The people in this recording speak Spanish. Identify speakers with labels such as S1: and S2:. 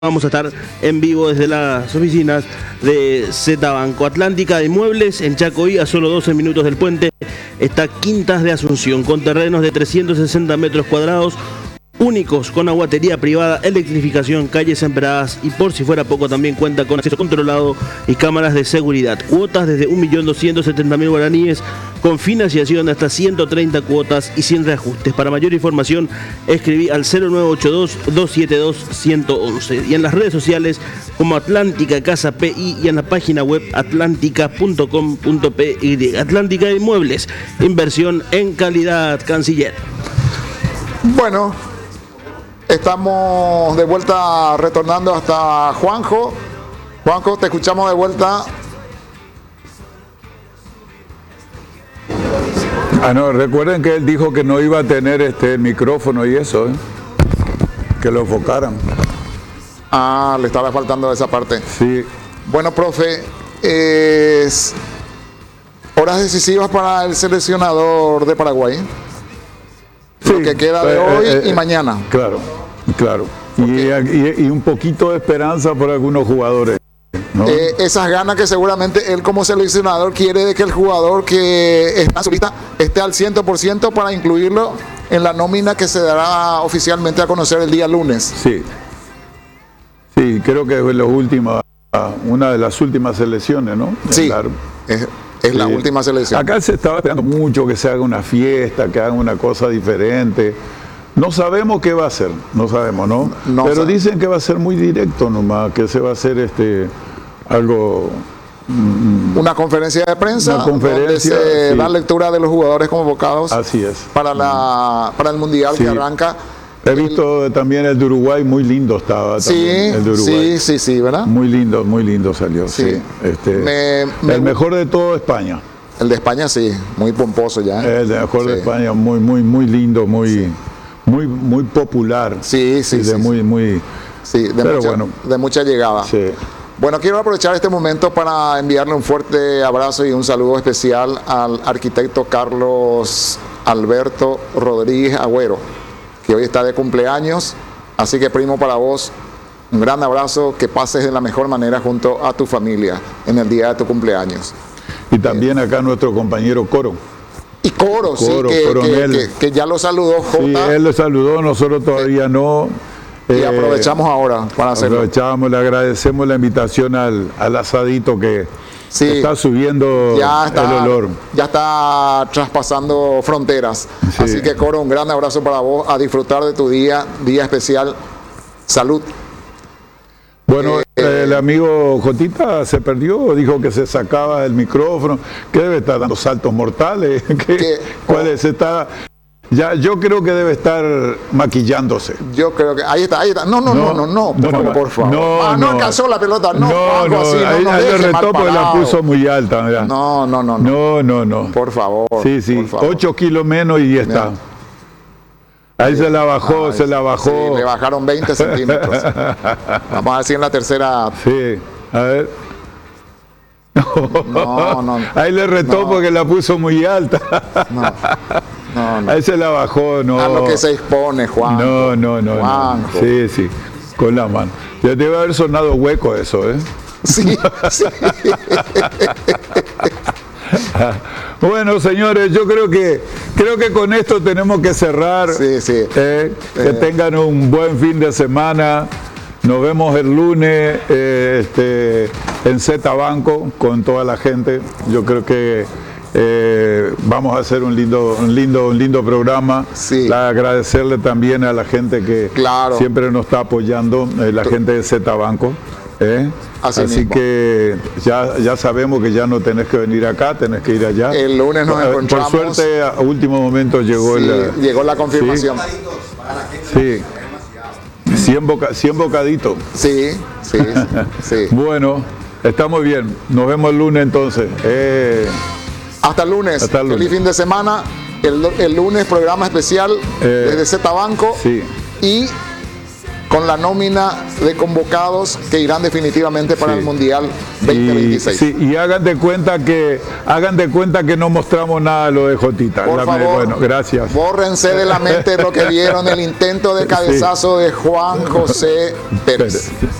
S1: Vamos a estar en vivo desde las oficinas de Z Banco. Atlántica de Inmuebles en Chacoí, a solo 12 minutos del puente, está Quintas de Asunción, con terrenos de 360 metros cuadrados, únicos, con aguatería privada, electrificación, calles empedradas y, por si fuera poco, también cuenta con acceso controlado y cámaras de seguridad. Cuotas desde 1.270.000 guaraníes, con financiación de hasta 130 cuotas y sin reajustes. Para mayor información, escribí al 0982-272-111 y en las redes sociales como Atlántica Casa PI y en la página web atlántica.com.py. Atlántica de Inmuebles, inversión en calidad, canciller.
S2: Bueno, estamos de vuelta, retornando hasta Juanjo. Juanjo, te escuchamos de vuelta.
S3: No, recuerden que él dijo que no iba a tener el micrófono y eso, que lo enfocaran.
S2: Le estaba faltando esa parte.
S3: Sí.
S2: Bueno, profe, horas decisivas para el seleccionador de Paraguay.
S3: Sí,
S2: lo que queda de hoy y mañana.
S3: Claro. Y un poquito de esperanza por algunos jugadores, ¿no?
S2: Esas ganas que seguramente él como seleccionador quiere de que el jugador que está en su lista esté al 100% para incluirlo en la nómina que se dará oficialmente a conocer el día lunes.
S3: Sí, creo que es una de las últimas selecciones, ¿no?
S2: Sí, es la última selección.
S3: Acá se estaba esperando mucho que se haga una fiesta, que hagan una cosa diferente. No sabemos qué va a ser, no sabemos, ¿no? Pero dicen que va a ser muy directo nomás, que se va a hacer algo...
S2: Una conferencia de prensa, donde se da lectura de los jugadores convocados.
S3: Así es.
S2: Para el Mundial que arranca.
S3: He visto también el de Uruguay, muy lindo estaba también, el de Uruguay.
S2: Sí, ¿verdad?
S3: Muy lindo salió, sí. El mejor de todo España.
S2: El de España, sí, muy pomposo ya.
S3: El mejor de España, muy lindo, muy popular.
S2: Sí. De mucha llegada.
S3: Sí.
S2: Bueno, quiero aprovechar este momento para enviarle un fuerte abrazo y un saludo especial al arquitecto Carlos Alberto Rodríguez Agüero, que hoy está de cumpleaños. Así que, primo, para vos, un gran abrazo, que pases de la mejor manera junto a tu familia en el día de tu cumpleaños.
S3: Y también acá nuestro compañero Coro.
S2: Y Coro, que ya lo saludó Jota.
S3: Sí, él lo saludó, nosotros todavía no.
S2: Y aprovechamos ahora para hacerlo.
S3: Le agradecemos la invitación al asadito que está subiendo el olor.
S2: Ya está traspasando fronteras. Sí. Así que, Coro, un gran abrazo para vos, a disfrutar de tu día especial. Salud.
S3: Bueno, el amigo Jotita se perdió, dijo que se sacaba el micrófono, que debe estar dando saltos mortales. ¿Cuál es? Yo creo que debe estar maquillándose.
S2: Yo creo que ahí está. No, por favor. No alcanzó la pelota.
S3: Ahí le retó porque la puso muy alta. Mirá.
S2: No. Por favor.
S3: Sí.
S2: Por favor.
S3: 8 kilos menos y ya está. Ahí se la bajó.
S2: Sí, le bajaron 20 centímetros. Vamos a ver si en la tercera.
S3: Sí, a ver.
S2: No.
S3: Ahí le retó porque la puso muy alta.
S2: No.
S3: Ahí se la bajó, no.
S2: A lo que se expone, Juan.
S3: No. Sí, con la mano. Ya debe haber sonado hueco eso, ¿eh?
S2: Sí.
S3: Bueno, señores, yo creo que con esto tenemos que cerrar.
S2: Sí.
S3: Que tengan un buen fin de semana. Nos vemos el lunes en Z Banco con toda la gente. Yo creo que vamos a hacer un lindo programa.
S2: Sí.
S3: Agradecerle también a la gente que siempre nos está apoyando, la gente de Z Banco. Así que ya sabemos que ya no tenés que venir acá, tenés que ir allá.
S2: El lunes nos encontramos.
S3: Por suerte, a último momento llegó
S2: la confirmación.
S3: Sí. 100 bocaditos.
S2: Sí.
S3: Bueno, estamos bien. Nos vemos el lunes entonces.
S2: Hasta el lunes. Feliz fin de semana. El lunes programa especial desde Z Banco.
S3: Sí.
S2: Y con la nómina de convocados que irán definitivamente para
S3: Sí.
S2: el Mundial 2026.
S3: Y hagan de cuenta que no mostramos nada de lo de Jotita.
S2: Por favor,
S3: bueno, gracias.
S2: bórrense de la mente lo que vieron el intento de cabezazo de Juan José Pérez.